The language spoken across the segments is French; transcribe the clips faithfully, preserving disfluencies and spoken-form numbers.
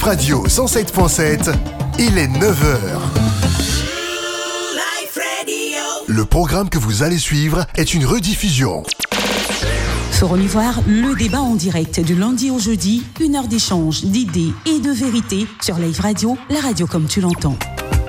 Radio cent sept point sept, il est neuf heures. Le programme que vous allez suivre est une rediffusion. Forum Ivoire, le débat en direct du lundi au jeudi, une heure d'échange, d'idées et de vérité sur Live Radio, la radio comme tu l'entends.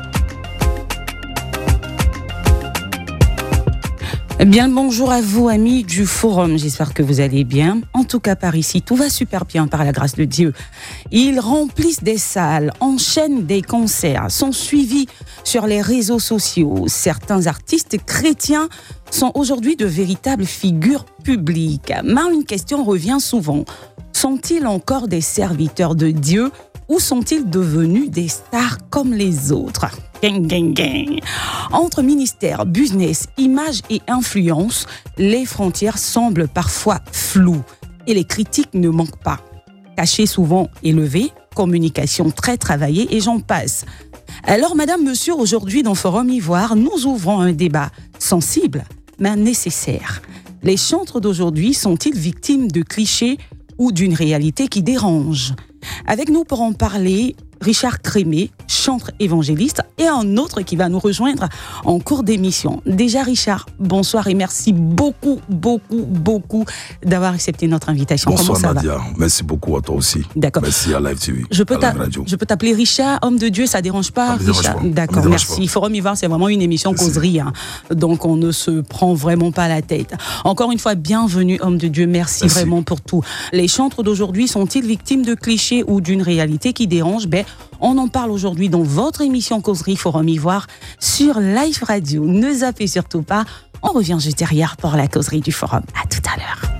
Bien le bonjour à vous amis du Forum, j'espère que vous allez bien. En tout cas par ici, tout va super bien par la grâce de Dieu. Ils remplissent des salles, enchaînent des concerts, sont suivis sur les réseaux sociaux. Certains artistes chrétiens sont aujourd'hui de véritables figures publiques. Mais une question revient souvent. Sont-ils encore des serviteurs de Dieu ou sont-ils devenus des stars comme les autres ? Gang, gang, gang. Entre ministère, business, image et influence, les frontières semblent parfois floues et les critiques ne manquent pas. Cachés souvent élevés, communication très travaillée et j'en passe. Alors, madame, monsieur, aujourd'hui dans Forum Ivoire, nous ouvrons un débat sensible mais nécessaire. Les chantres d'aujourd'hui sont-ils victimes de clichés ou d'une réalité qui dérange ? Avec nous pour en parler, Richard Crémé, chantre évangéliste, et un autre qui va nous rejoindre en cours d'émission. Déjà, Richard, bonsoir et merci beaucoup, beaucoup, beaucoup d'avoir accepté notre invitation. Bonsoir Comment ça Nadia, va ? merci beaucoup à toi aussi. D'accord. Merci à Live T V, je peux, à Live Radio. je peux t'appeler Richard, homme de Dieu, ça ne dérange pas, Ça me dérange Richard. pas. D'accord, Ça me dérange merci. pas. Forum Ivoire, c'est vraiment une émission Merci. causerie, hein. Donc on ne se prend vraiment pas la tête. Encore une fois, bienvenue, homme de Dieu, merci, Merci. vraiment pour tout. Les chantres d'aujourd'hui sont-ils victimes de clichés ou d'une réalité qui dérange ? Ben, on en parle aujourd'hui dans votre émission Causerie Forum Ivoire sur Live Radio. Ne zappez surtout pas. On revient juste derrière pour la causerie du Forum. À tout à l'heure.